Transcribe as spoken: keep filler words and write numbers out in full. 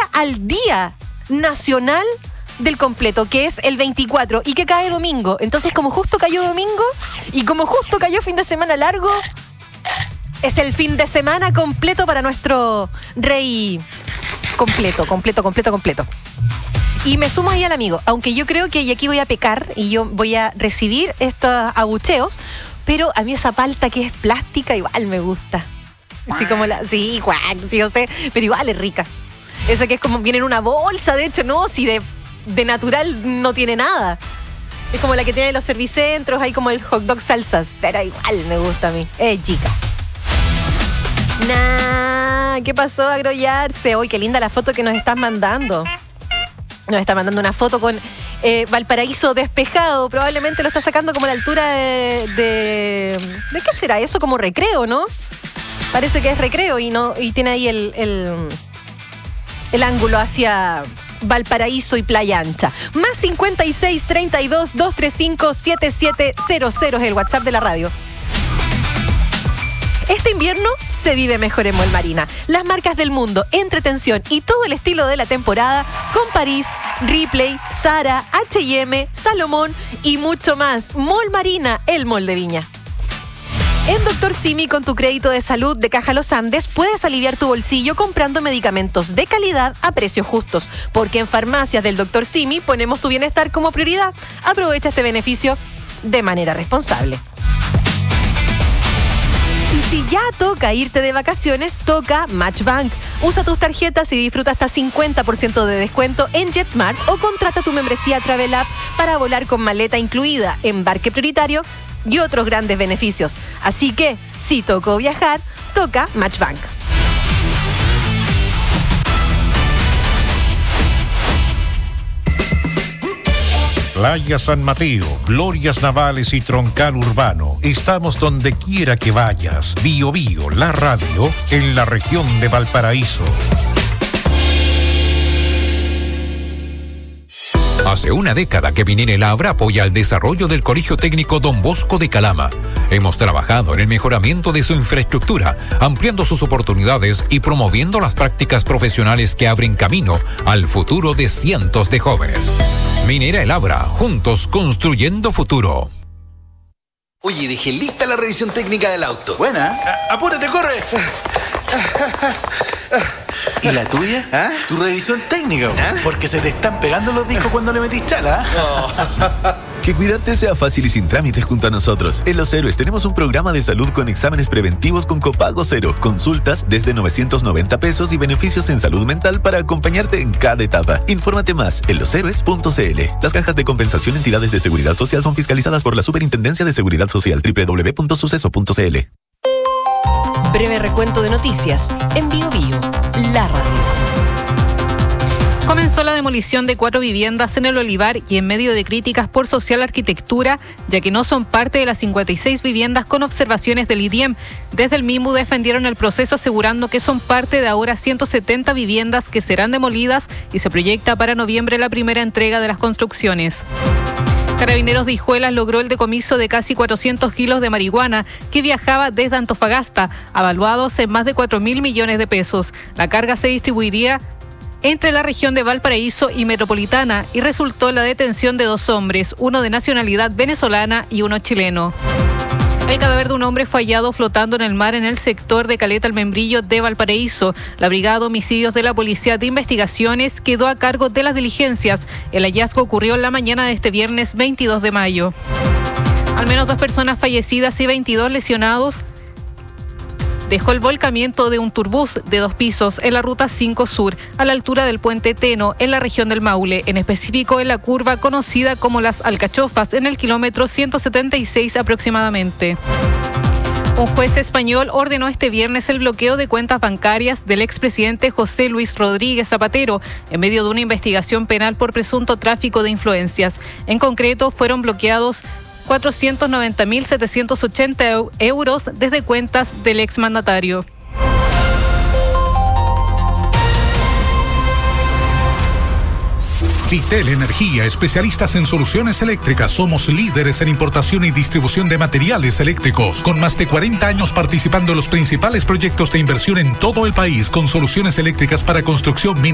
al Día Nacional del Completo, que es el veinticuatro y que cae domingo. Entonces, como justo cayó domingo y como justo cayó fin de semana largo, es el fin de semana completo para nuestro rey completo, completo, completo, completo. Y me sumo ahí al amigo, aunque yo creo que y aquí voy a pecar y yo voy a recibir estos abucheos, pero a mí esa palta que es plástica igual me gusta. Así como la... Sí, cuac, sí, yo sé, pero igual es rica. Esa que es como... Viene en una bolsa, de hecho, no, si de, de natural no tiene nada. Es como la que tiene los servicentros, hay como el hot dog salsas. Pero igual me gusta a mí, es chica. Nah, ¿qué pasó, Agroyarse? Uy, qué linda la foto que nos estás mandando. Nos está mandando una foto con eh, Valparaíso despejado. Probablemente lo está sacando como a la altura de, de... ¿De qué será eso? Como recreo, ¿no? Parece que es recreo y no y tiene ahí el, el, el ángulo hacia Valparaíso y Playa Ancha. Más cincuenta y seis, treinta y dos, doscientos treinta y cinco, setenta y siete cero cero es el WhatsApp de la radio. Este invierno se vive mejor en Mall Marina. Las marcas del mundo, entretención y todo el estilo de la temporada con París, Ripley, Zara, H y M, Salomón y mucho más. Mall Marina, el mall de Viña. En Doctor Simi, con tu crédito de salud de Caja Los Andes, puedes aliviar tu bolsillo comprando medicamentos de calidad a precios justos. Porque en farmacias del Doctor Simi ponemos tu bienestar como prioridad. Aprovecha este beneficio de manera responsable. Y si ya toca irte de vacaciones, toca Matchbank. Usa tus tarjetas y disfruta hasta cincuenta por ciento de descuento en JetSmart o contrata tu membresía Travel App para volar con maleta incluida, embarque prioritario y otros grandes beneficios. Así que, si tocó viajar, toca Matchbank. Playa San Mateo, Glorias Navales y Troncal Urbano. Estamos donde quiera que vayas. Bio Bio, la radio, en la región de Valparaíso. Hace una década que Minera El Abra apoya el desarrollo del Colegio Técnico Don Bosco de Calama. Hemos trabajado en el mejoramiento de su infraestructura, ampliando sus oportunidades y promoviendo las prácticas profesionales que abren camino al futuro de cientos de jóvenes. Minera El Abra, juntos construyendo futuro. Oye, dejé lista la revisión técnica del auto. Buena. Apúrate, corre. ¿Y la tuya? ¿Ah? Tu revisión técnica, ¿Ah? Porque se te están pegando los discos cuando le metís chala. Oh. Que cuidarte sea fácil y sin trámites junto a nosotros. En Los Héroes tenemos un programa de salud con exámenes preventivos con copago cero, consultas desde novecientos noventa pesos y beneficios en salud mental para acompañarte en cada etapa. Infórmate más en los héroes punto c l. Las cajas de compensación entidades de seguridad social son fiscalizadas por la Superintendencia de Seguridad Social. doble u doble u doble u punto suceso punto c l. Breve recuento de noticias en Bio Bio, la radio. Comenzó la demolición de cuatro viviendas en el Olivar y en medio de críticas por social arquitectura, ya que no son parte de las cincuenta y seis viviendas con observaciones del I D I E M. Desde el MIMBU defendieron el proceso asegurando que son parte de ahora ciento setenta viviendas que serán demolidas y se proyecta para noviembre la primera entrega de las construcciones. Carabineros de Hijuelas logró el decomiso de casi cuatrocientos kilos de marihuana que viajaba desde Antofagasta, avaluados en más de cuatro mil millones de pesos. La carga se distribuiría entre la región de Valparaíso y Metropolitana y resultó la detención de dos hombres, uno de nacionalidad venezolana y uno chileno. El cadáver de un hombre fue hallado flotando en el mar en el sector de Caleta El Membrillo de Valparaíso. La Brigada de Homicidios de la Policía de Investigaciones quedó a cargo de las diligencias. El hallazgo ocurrió en la mañana de este viernes veintidós de mayo. Al menos dos personas fallecidas y veintidós lesionados dejó el volcamiento de un turbús de dos pisos en la ruta cinco Sur, a la altura del puente Teno, en la región del Maule, en específico en la curva conocida como Las Alcachofas, en el kilómetro ciento setenta y seis aproximadamente. Un juez español ordenó este viernes el bloqueo de cuentas bancarias del expresidente José Luis Rodríguez Zapatero en medio de una investigación penal por presunto tráfico de influencias. En concreto, fueron bloqueados cuatrocientos noventa mil setecientos ochenta euros desde cuentas del exmandatario. Vitel Energía, especialistas en soluciones eléctricas. Somos líderes en importación y distribución de materiales eléctricos, con más de cuarenta años participando en los principales proyectos de inversión en todo el país, con soluciones eléctricas para construcción,